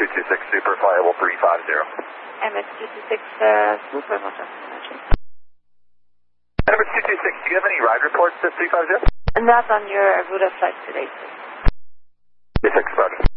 MS226 Super, flyable 350. MS226 Super, motor. Number 226, do you have any ride reports at 350? Not on your route of flight today, sir. 26, roger.